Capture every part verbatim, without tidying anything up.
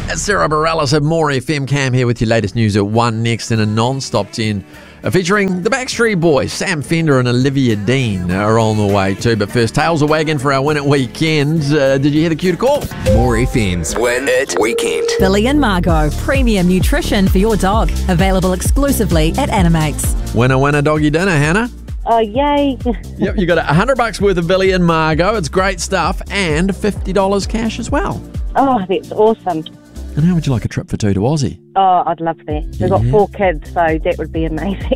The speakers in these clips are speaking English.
Sarah Bareilles of More F M. Cam here with your latest news at one next in a non-stop ten. Uh, featuring the Backstreet Boys, Sam Fender and Olivia Dean are on the way too. But first, tails a wagon for our Win It Weekend. Uh, did you hear the cue to call? More F M's Win It Weekend. Billy and Margot, premium nutrition for your dog. Available exclusively at Animates. Winner, winner, doggy dinner, Hannah. Oh, yay. Yep, you got a hundred bucks worth of Billy and Margot. It's great stuff, and fifty dollars cash as well. Oh, that's awesome. And how would you like a trip for two to Aussie? Oh, I'd love that. We've Yeah. got four kids, so that would be amazing.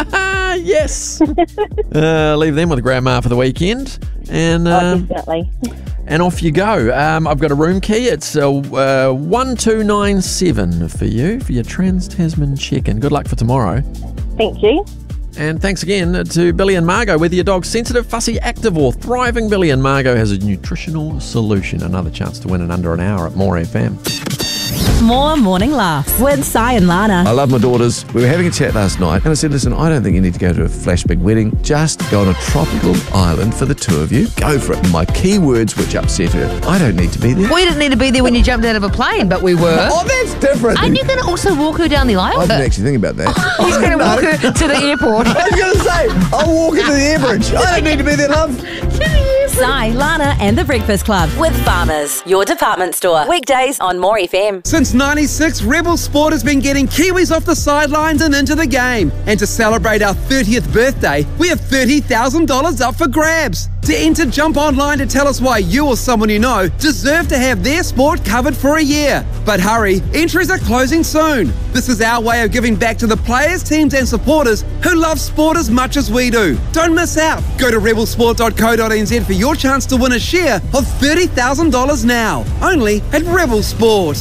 Yes. uh, leave them with Grandma for the weekend, and uh, Oh, definitely. and off you go. Um, I've got a room key. It's uh, uh, one two nine seven for you for your Trans-Tasman check-in. Good luck for tomorrow. Thank you. And thanks again to Billy and Margot. Whether your dog's sensitive, fussy, active or thriving, Billy and Margot has a nutritional solution. Another chance to win in under an hour at More F M. More morning laughs with Si and Lana. I love my daughters. We were having a chat last night and I said, listen, I don't think you need to go to a flash big wedding. Just go on a tropical island for the two of you. Go for it. My key words which upset her. I don't need to be there. We didn't need to be there when you jumped out of a plane, but we were. Oh, that's different. Aren't you going to also walk her down the aisle? I didn't actually think about that. He's going to No. walk her to the airport. I was going to say, I'll walk into the air bridge. I don't need to be there, love. Si, Lana and the Breakfast Club with Farmers, your department store. Weekdays on More F M. Since ninety-six, Rebel Sport has been getting Kiwis off the sidelines and into the game. And to celebrate our thirtieth birthday, we have thirty thousand dollars up for grabs. To enter, jump online to tell us why you or someone you know deserve to have their sport covered for a year. But hurry, entries are closing soon. This is our way of giving back to the players, teams and supporters who love sport as much as we do. Don't miss out. Go to rebel sport dot co dot n z for your chance to win a share of thirty thousand dollars now. Only at Rebel Sport.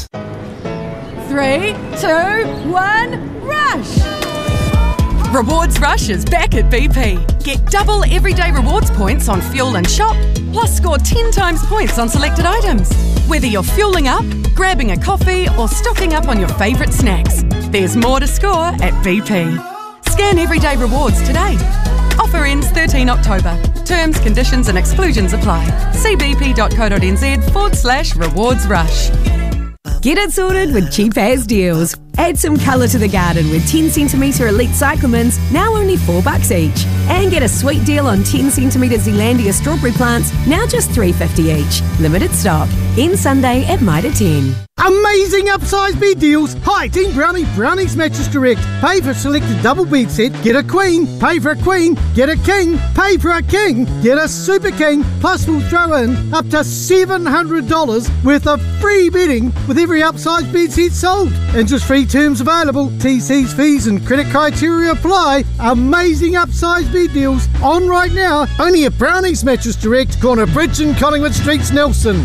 Three, two, one, rush! Rewards Rush is back at B P. Get double everyday rewards points on fuel and shop, plus score ten times points on selected items. Whether you're fueling up, grabbing a coffee, or stocking up on your favourite snacks, there's more to score at B P. Scan everyday rewards today. Offer ends thirteenth October. Terms, conditions and exclusions apply. See bp.co.nz forward slash rewards rush. Get it sorted with Cheap As Deals. Add some colour to the garden with ten centimetre Elite Cyclamens, now only four bucks each. And get a sweet deal on ten centimetre Zealandia strawberry plants, now just three fifty each. Limited stock. End Sunday at Mitre ten. Amazing upsize bed deals. Hi, Team Brownie, Brownie's Mattress Direct. Pay for a selected double bed set, get a queen. Pay for a queen, get a king. Pay for a king, get a super king. Plus we'll throw in up to seven hundred dollars worth of free bedding with every upsize bed set sold. Interest-free terms available. T Cs, fees and credit criteria apply. Amazing upsize bed deals on right now. Only at Brownie's Mattress Direct, corner Bridge and Collingwood Streets, Nelson.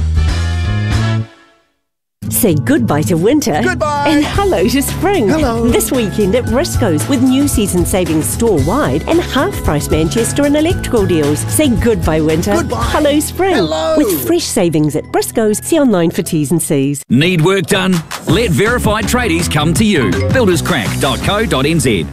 Say goodbye to winter. Goodbye. And hello to spring. Hello. This weekend at Briscoe's with new season savings store-wide and half-price Manchester and electrical deals. Say goodbye winter. Goodbye. Hello spring. Hello. With fresh savings at Briscoe's. See online for T's and C's. Need work done? Let verified tradies come to you. builders crack dot co dot n z.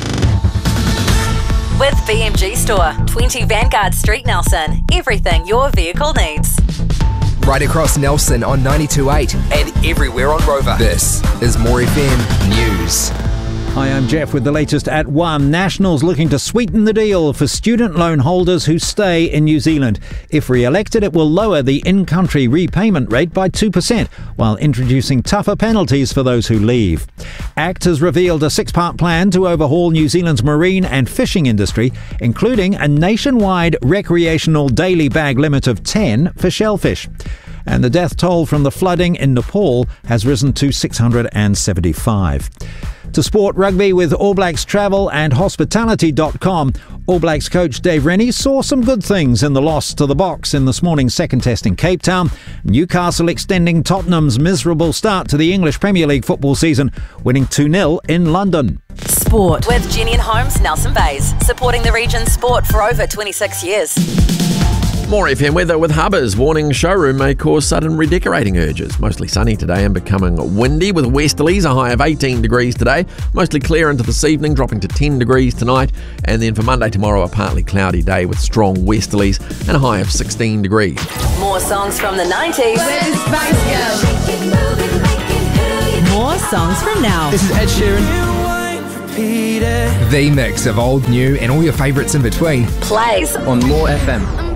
With B M G Store, twenty Vanguard Street, Nelson. Everything your vehicle needs. Right across Nelson on ninety-two point eight and everywhere on Rover. This is More F M News. Hi, I'm Jeff with the latest at one. Nationals looking to sweeten the deal for student loan holders who stay in New Zealand. If re-elected, it will lower the in-country repayment rate by two percent, while introducing tougher penalties for those who leave. ACT has revealed a six-part plan to overhaul New Zealand's marine and fishing industry, including a nationwide recreational daily bag limit of ten for shellfish. And the death toll from the flooding in Nepal has risen to six hundred seventy-five. To sport, rugby with All Blacks Travel and Hospitality dot com. All Blacks coach Dave Rennie saw some good things in the loss to the Box in this morning's second test in Cape Town. Newcastle extending Tottenham's miserable start to the English Premier League football season, winning two nil in London. Sport with Jenny and Holmes, Nelson Bays, supporting the region's sport for over twenty-six years. More F M weather with Hubbers. Warning showroom may cause sudden redecorating urges. Mostly sunny today and becoming windy with westerlies, a high of eighteen degrees today. Mostly clear into this evening, dropping to ten degrees tonight. And then for Monday tomorrow, a partly cloudy day with strong westerlies and a high of sixteen degrees. More songs from the nineties. Where's Spice Girls? songs from now. This is Ed Sheeran. The mix of old, new, and all your favourites in between. Plays on More F M.